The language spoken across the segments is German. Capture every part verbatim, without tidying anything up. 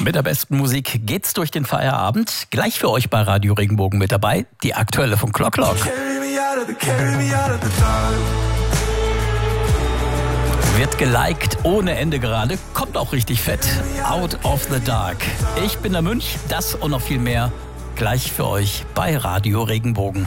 Mit der besten Musik geht's durch den Feierabend. Gleich für euch bei Radio Regenbogen mit dabei, die aktuelle von Clock Clock. Wird geliked ohne Ende gerade, kommt auch richtig fett. Out of the Dark. Ich bin der Münch, das und noch viel mehr gleich für euch bei Radio Regenbogen.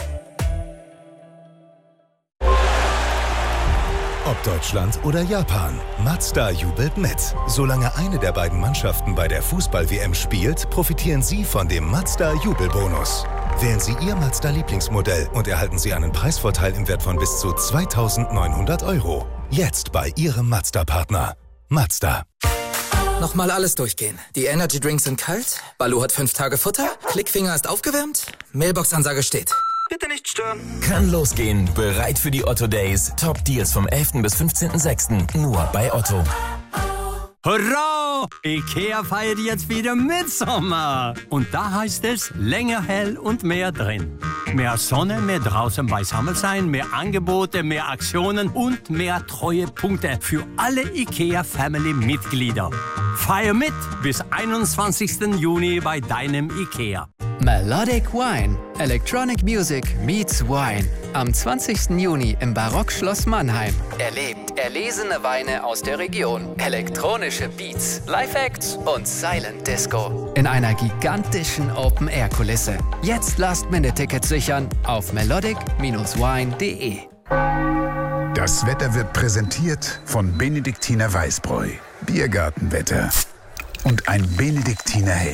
Ob Deutschland oder Japan, Mazda jubelt mit. Solange eine der beiden Mannschaften bei der Fußball-W M spielt, profitieren Sie von dem Mazda Jubelbonus. Wählen Sie Ihr Mazda-Lieblingsmodell und erhalten Sie einen Preisvorteil im Wert von bis zu zweitausendneunhundert Euro. Jetzt bei Ihrem Mazda-Partner. Mazda. Nochmal alles durchgehen. Die Energy Drinks sind kalt, Baloo hat fünf Tage Futter, Klickfinger ist aufgewärmt, Mailbox-Ansage steht. Bitte nicht stören. Kann losgehen. Bereit für die Otto Days. Top Deals vom elften bis fünfzehnten sechsten Nur bei Otto. Hurra! IKEA feiert jetzt wieder Mitsommer. Und da heißt es, länger hell und mehr drin. Mehr Sonne, mehr draußen beisammen sein, mehr Angebote, mehr Aktionen und mehr Treuepunkte für alle IKEA-Family-Mitglieder. Feier mit bis einundzwanzigsten Juni bei deinem IKEA. Melodic Wine. Electronic Music meets Wine. Am zwanzigsten Juni im Barockschloss Mannheim. Erlebt erlesene Weine aus der Region, elektronische Beats, Live-Acts und Silent Disco. In einer gigantischen Open-Air-Kulisse. Jetzt Last-Minute-Tickets sichern auf melodic Bindestrich wine punkt de. Das Wetter wird präsentiert von Benediktiner Weißbräu. Biergartenwetter. Und ein Benediktiner Hell.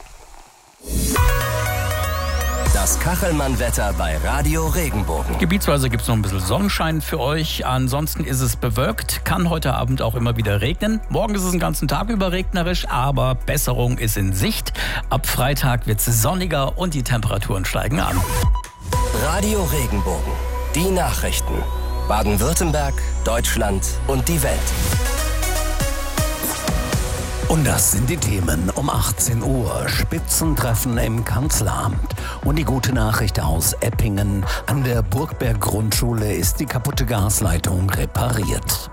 Das Kachelmann-Wetter bei Radio Regenbogen. Gebietsweise gibt es noch ein bisschen Sonnenschein für euch. Ansonsten ist es bewölkt, kann heute Abend auch immer wieder regnen. Morgen ist es den ganzen Tag über regnerisch, aber Besserung ist in Sicht. Ab Freitag wird es sonniger und die Temperaturen steigen an. Radio Regenbogen. Die Nachrichten. Baden-Württemberg, Deutschland und die Welt. Und das sind die Themen um achtzehn Uhr. Spitzentreffen im Kanzleramt. Und die gute Nachricht aus Eppingen. An der Burgberg-Grundschule ist die kaputte Gasleitung repariert.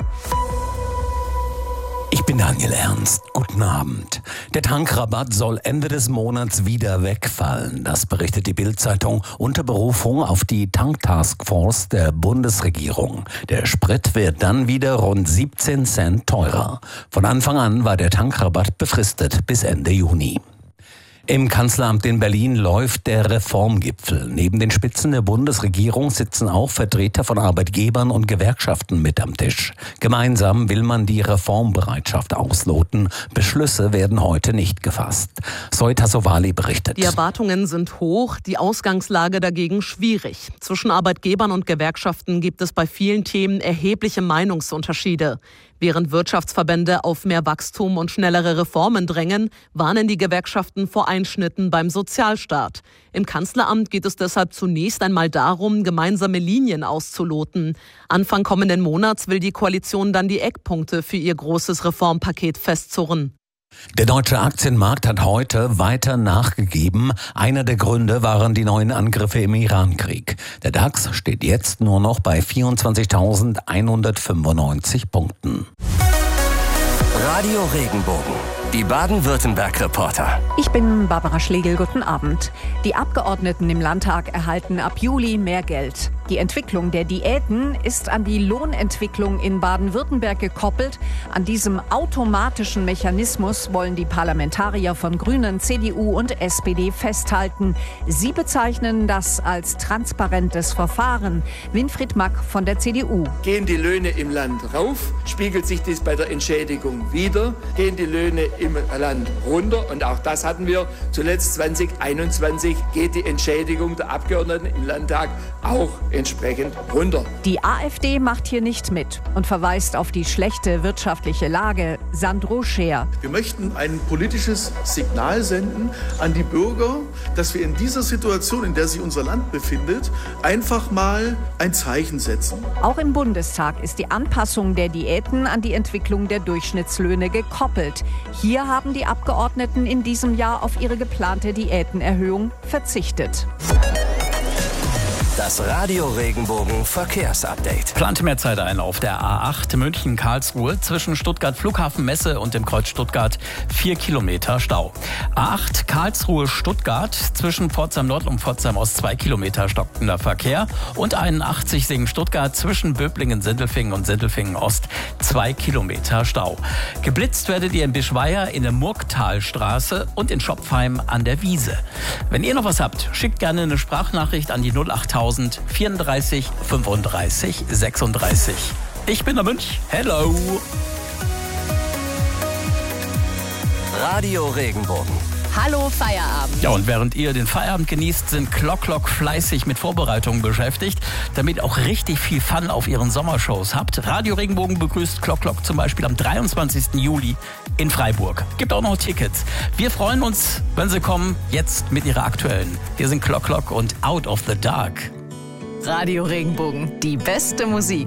Ich bin Daniel Ernst. Guten Abend. Der Tankrabatt soll Ende des Monats wieder wegfallen. Das berichtet die Bild-Zeitung unter Berufung auf die Tank-Taskforce der Bundesregierung. Der Sprit wird dann wieder rund siebzehn Cent teurer. Von Anfang an war der Tankrabatt befristet bis Ende Juni. Im Kanzleramt in Berlin läuft der Reformgipfel. Neben den Spitzen der Bundesregierung sitzen auch Vertreter von Arbeitgebern und Gewerkschaften mit am Tisch. Gemeinsam will man die Reformbereitschaft ausloten. Beschlüsse werden heute nicht gefasst. Zoe Tassovali berichtet. Die Erwartungen sind hoch, die Ausgangslage dagegen schwierig. Zwischen Arbeitgebern und Gewerkschaften gibt es bei vielen Themen erhebliche Meinungsunterschiede. Während Wirtschaftsverbände auf mehr Wachstum und schnellere Reformen drängen, warnen die Gewerkschaften vor Einschnitten beim Sozialstaat. Im Kanzleramt geht es deshalb zunächst einmal darum, gemeinsame Linien auszuloten. Anfang kommenden Monats will die Koalition dann die Eckpunkte für ihr großes Reformpaket festzurren. Der deutsche Aktienmarkt hat heute weiter nachgegeben. Einer der Gründe waren die neuen Angriffe im Iran-Krieg. Der DAX steht jetzt nur noch bei vierundzwanzigtausendeinhundertfünfundneunzig Punkten. Radio Regenbogen. Die Baden-Württemberg-Reporter. Ich bin Barbara Schlegel, guten Abend. Die Abgeordneten im Landtag erhalten ab Juli mehr Geld. Die Entwicklung der Diäten ist an die Lohnentwicklung in Baden-Württemberg gekoppelt. An diesem automatischen Mechanismus wollen die Parlamentarier von Grünen, C D U und S P D festhalten. Sie bezeichnen das als transparentes Verfahren. Winfried Mack von der C D U. Gehen die Löhne im Land rauf, spiegelt sich dies bei der Entschädigung wider. Gehen die Löhne im Land runter, und auch das hatten wir zuletzt zwanzig einundzwanzig, geht die Entschädigung der Abgeordneten im Landtag auch entsprechend runter. Die AfD macht hier nicht mit und verweist auf die schlechte wirtschaftliche Lage. Sandro Scheer. Wir möchten ein politisches Signal senden an die Bürger, dass wir in dieser Situation, in der sich unser Land befindet, einfach mal ein Zeichen setzen. Auch im Bundestag ist die Anpassung der Diäten an die Entwicklung der Durchschnittslöhne gekoppelt. Hier haben die Abgeordneten in diesem Jahr auf ihre geplante Diätenerhöhung verzichtet. Das Radio Regenbogen Verkehrsupdate. Plant mehr Zeit ein auf der A acht München-Karlsruhe zwischen Stuttgart Flughafen Messe und dem Kreuz Stuttgart. Vier Kilometer Stau. A acht Karlsruhe-Stuttgart zwischen Pforzheim Nord und Pforzheim Ost zwei Kilometer stockender Verkehr. Und einundachtzig Singen-Stuttgart zwischen Böblingen-Sindelfingen und Sindelfingen-Ost zwei Kilometer Stau. Geblitzt werdet ihr in Bischweier in der Murgtalstraße und in Schopfheim an der Wiese. Wenn ihr noch was habt, schickt gerne eine Sprachnachricht an die null achttausend vierunddreißig fünfunddreißig sechsunddreißig. Ich bin der Münch. Hello! Radio Regenbogen. Hallo Feierabend. Ja, und während ihr den Feierabend genießt, sind Clock Clock fleißig mit Vorbereitungen beschäftigt, damit auch richtig viel Fun auf ihren Sommershows habt. Radio Regenbogen begrüßt Clock Clock zum Beispiel am dreiundzwanzigsten Juli in Freiburg. Gibt auch noch Tickets. Wir freuen uns, wenn sie kommen, jetzt mit ihrer aktuellen. Hier sind Clock Clock und Out of the Dark. Radio Regenbogen, die beste Musik.